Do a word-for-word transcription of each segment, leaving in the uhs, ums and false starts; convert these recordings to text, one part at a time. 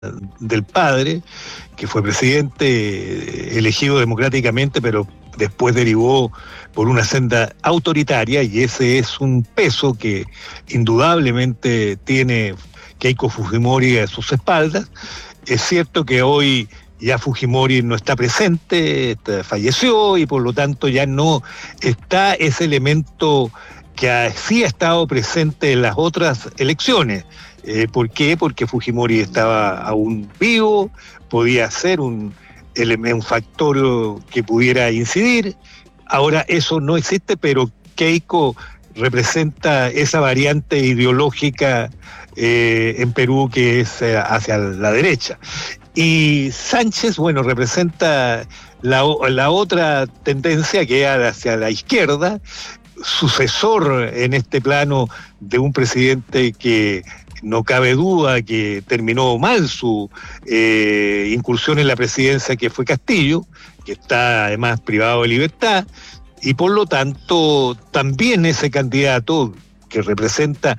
del padre, que fue presidente elegido democráticamente, pero después derivó por una senda autoritaria, y ese es un peso que indudablemente tiene Keiko Fujimori a sus espaldas. Es cierto que hoy ya Fujimori no está presente, está, falleció, y por lo tanto ya no está ese elemento que sí ha estado presente en las otras elecciones. Eh, ¿Por qué? Porque Fujimori estaba aún vivo, podía ser un, un factor que pudiera incidir. Ahora eso no existe, pero Keiko representa esa variante ideológica eh, en Perú que es eh, hacia la derecha. Y Sánchez, bueno, representa la, la otra tendencia, que es hacia la izquierda, sucesor en este plano de un presidente que no cabe duda que terminó mal su eh, incursión en la presidencia, que fue Castillo, que está además privado de libertad, y por lo tanto también ese candidato que representa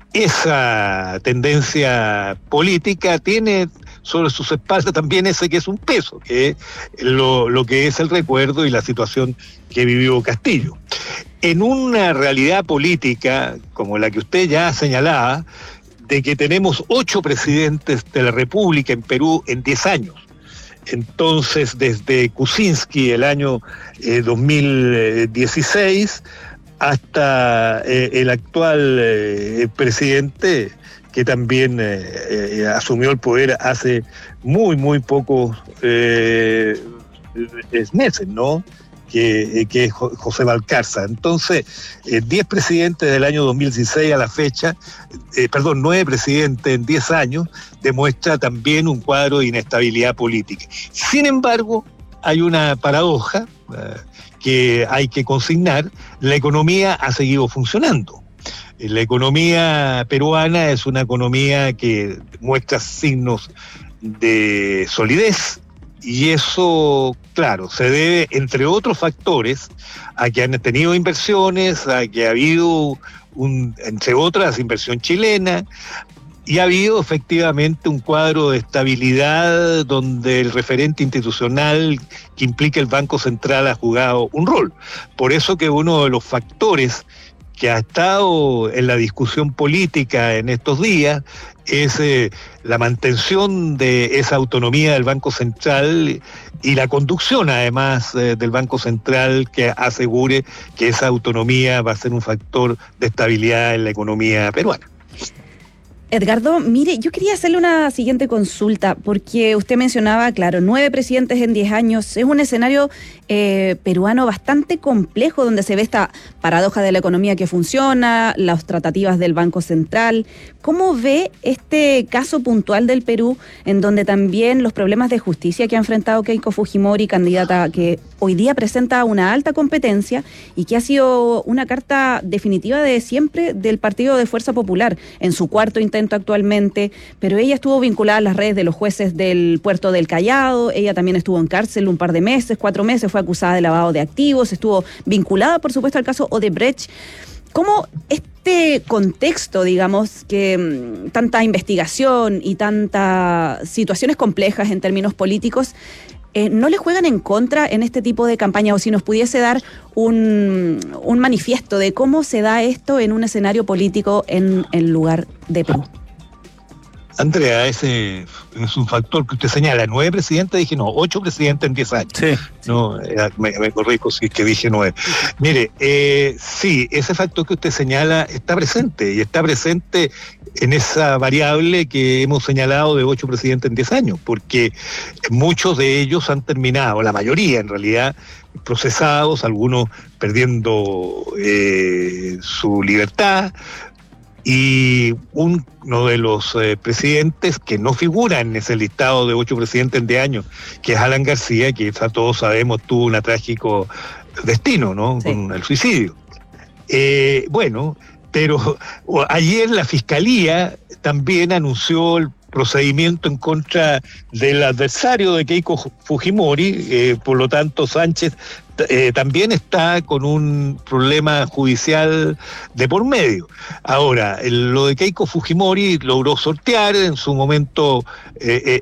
esa tendencia política tiene sobre sus espaldas también ese que es un peso, que es lo, lo que es el recuerdo y la situación que vivió Castillo. En una realidad política como la que usted ya señalaba, de que tenemos ocho presidentes de la República en Perú en diez años. Entonces, desde Kuczynski el año eh, dos mil dieciséis hasta eh, el actual eh, presidente, que también eh, eh, asumió el poder hace muy, muy pocos eh, meses, ¿no? Que, que es José Valcarza. Entonces, eh, diez presidentes del año dos mil dieciséis a la fecha, eh, perdón, nueve presidentes en diez años, demuestra también un cuadro de inestabilidad política. Sin embargo, hay una paradoja eh, que hay que consignar: la economía ha seguido funcionando. La economía peruana es una economía que muestra signos de solidez, y eso, claro, se debe, entre otros factores, a que han tenido inversiones, a que ha habido, un, entre otras, inversión chilena, y ha habido efectivamente un cuadro de estabilidad donde el referente institucional que implica el Banco Central ha jugado un rol. Por eso que uno de los factores que ha estado en la discusión política en estos días es eh, la mantención de esa autonomía del Banco Central y la conducción, además, eh, del Banco Central, que asegure que esa autonomía va a ser un factor de estabilidad en la economía peruana. Edgardo, mire, yo quería hacerle una siguiente consulta, porque usted mencionaba, claro, nueve presidentes en diez años. Es un escenario eh, peruano bastante complejo, donde se ve esta paradoja de la economía que funciona, las tratativas del Banco Central. ¿Cómo ve este caso puntual del Perú, en donde también los problemas de justicia que ha enfrentado Keiko Fujimori, candidata que hoy día presenta una alta competencia y que ha sido una carta definitiva de siempre del Partido de Fuerza Popular, en su cuarto intento actualmente, pero ella estuvo vinculada a las redes de los jueces del puerto del Callao, ella también estuvo en cárcel un par de meses, cuatro meses, fue acusada de lavado de activos, estuvo vinculada, por supuesto, al caso Odebrecht. ¿Cómo este contexto, digamos, que mmm, tanta investigación y tantas situaciones complejas en términos políticos, Eh, no le juegan en contra en este tipo de campaña? O si nos pudiese dar un, un manifiesto de cómo se da esto en un escenario político en el lugar de Perú. Andrea, ese es un factor que usted señala. Nueve presidentes, dije no, ocho presidentes en diez años. Sí. No, me, me corrijo si es que dije nueve. Mire, eh, sí, ese factor que usted señala está presente, y está presente en esa variable que hemos señalado de ocho presidentes en diez años, porque muchos de ellos han terminado, la mayoría en realidad, procesados, algunos perdiendo eh, su libertad. Y uno de los eh, presidentes que no figura en ese listado de ocho presidentes en diez años, que es Alan García, que ya todos sabemos tuvo un trágico destino, ¿no? Sí. Con el suicidio. Eh, bueno, pero ayer la Fiscalía también anunció el procedimiento en contra del adversario de Keiko Fujimori, eh, por lo tanto Sánchez eh, también está con un problema judicial de por medio. Ahora, el, lo de Keiko Fujimori logró sortear, en su momento eh,